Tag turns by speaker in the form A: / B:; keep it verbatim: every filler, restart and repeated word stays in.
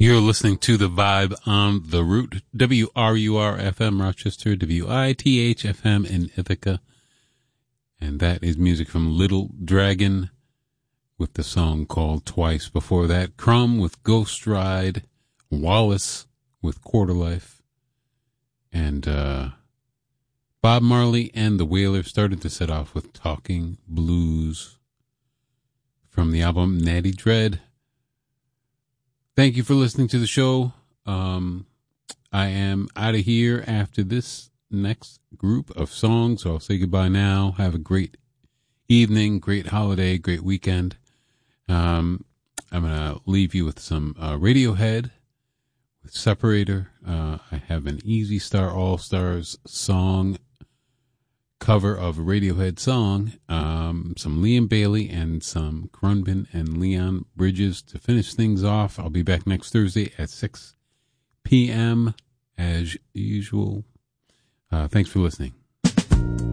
A: You're listening to The Vibe on The Root, W R U R F M Rochester, W I T H F M in Ithaca. And that is music from Little Dragon with the song called Twice. Before that, Crumb with Ghost Ride, Wallace with Quarter Life, and uh, Bob Marley and the Wailers started to set off with Talking Blues from the album Natty Dread. Thank you for listening to the show. Um, I am out of here after this next group of songs, so I'll say goodbye now. Have a great evening, great holiday, great weekend. Um, I'm going to leave you with some uh, Radiohead with Separator. Uh, I have an Easy Star All-Stars song, cover of a Radiohead song, um, some Liam Bailey and some Crunbin and Leon Bridges to finish things off. I'll be back next Thursday at six p.m. as usual. Uh, thanks for listening.